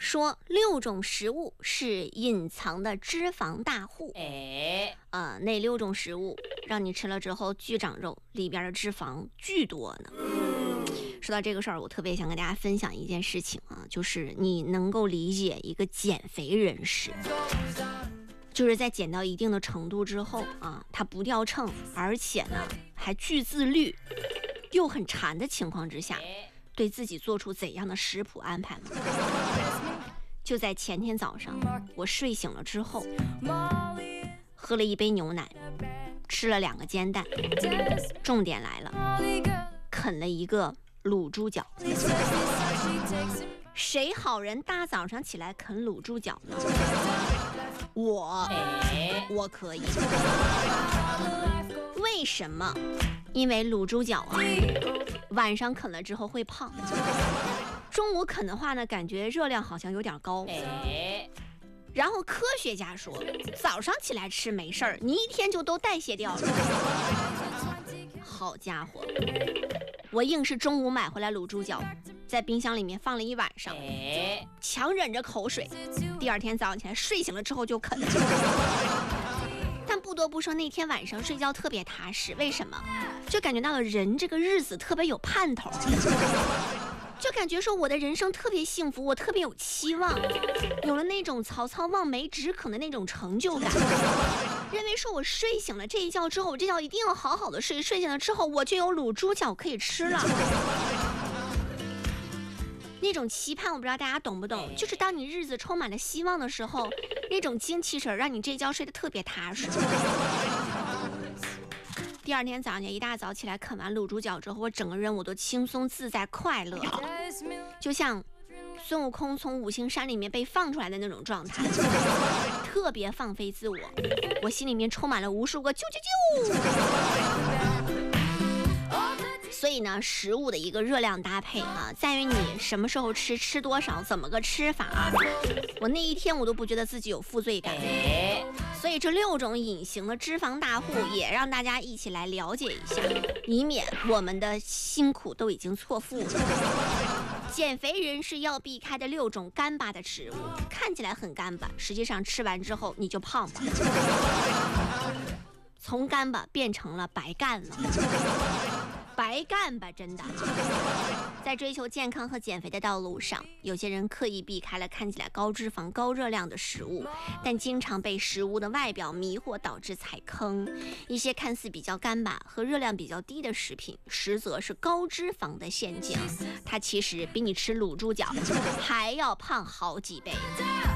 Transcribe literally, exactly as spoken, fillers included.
说六种食物是隐藏的脂肪大户。 哎， 呃，哪六种食物让你吃了之后巨长肉，里边的脂肪巨多呢？说到这个事儿，我特别想跟大家分享一件事情啊，就是你能够理解一个减肥人士，就是在减到一定的程度之后啊，他不掉秤，而且呢还巨自律，又很馋的情况之下，对自己做出怎样的食谱安排吗？就在前天早上，我睡醒了之后，喝了一杯牛奶，吃了两个煎蛋，重点来了，啃了一个卤猪脚。谁好人大早上起来啃卤猪脚呢？我，我可以。为什么？因为卤猪脚啊，晚上啃了之后会胖，中午啃的话呢，感觉热量好像有点高。然后科学家说，早上起来吃没事儿，你一天就都代谢掉了。好家伙，我硬是中午买回来卤猪脚，在冰箱里面放了一晚上，强忍着口水，第二天早上起来睡醒了之后就啃。但不得不说，那天晚上睡觉特别踏实。为什么？就感觉到了人这个日子特别有盼头，就感觉说我的人生特别幸福，我特别有期望，有了那种曹操望梅止渴的那种成就感，认为说我睡醒了这一觉之后，我这觉一定要好好的睡，睡醒了之后我就有卤猪脚可以吃了。那种期盼我不知道大家懂不懂，就是当你日子充满了希望的时候，那种精气神让你这觉睡得特别踏实。第二天早上一大早起来啃完卤猪脚之后，我整个人我都轻松自在快乐，就像孙悟空从五行山里面被放出来的那种状态，特别放飞自我，我心里面充满了无数个啾啾啾。所以呢，食物的一个热量搭配啊，在于你什么时候吃，吃多少，怎么个吃法啊。我那一天我都不觉得自己有负罪感。所以这六种隐形的脂肪大户也让大家一起来了解一下，以免我们的辛苦都已经错付了。减肥人士要避开的六种干巴的食物，看起来很干巴，实际上吃完之后你就胖了，从干巴变成了白干了。白干吧，真的。在追求健康和减肥的道路上，有些人刻意避开了看起来高脂肪高热量的食物，但经常被食物的外表迷惑，导致踩坑。一些看似比较干巴和热量比较低的食品，实则是高脂肪的陷阱，它其实比你吃卤猪脚还要胖好几倍。